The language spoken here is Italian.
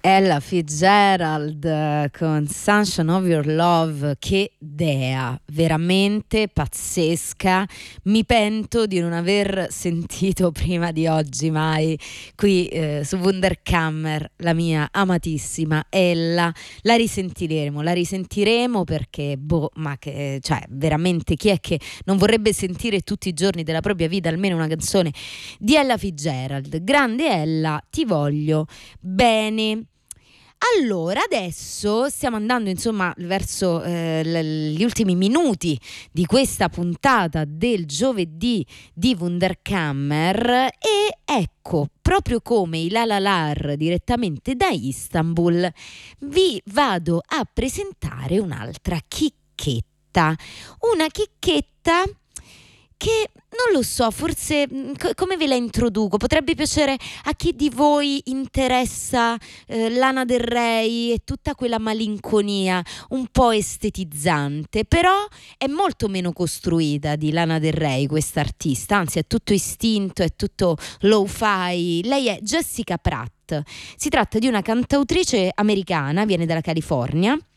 Ella Fitzgerald con Sunshine of Your Love, che dea, veramente pazzesca. Mi pento di non aver sentito prima di oggi mai qui su Wunderkammer la mia amatissima Ella. La risentiremo perché ma che, cioè veramente chi è che non vorrebbe sentire tutti i giorni della propria vita almeno una canzone di Ella Fitzgerald? Grande Ella, ti voglio bene. Allora, adesso stiamo andando insomma verso gli ultimi minuti di questa puntata del giovedì di Wunderkammer e ecco, proprio come i La La Lar direttamente da Istanbul, vi vado a presentare un'altra chicchetta. Una chicchetta che non lo so, forse come ve la introduco? Potrebbe piacere a chi di voi interessa Lana Del Rey e tutta quella malinconia un po' estetizzante, però è molto meno costruita di Lana Del Rey questa artista, anzi è tutto istinto, è tutto lo-fi. Lei è Jessica Pratt. Si tratta di una cantautrice americana, viene dalla California,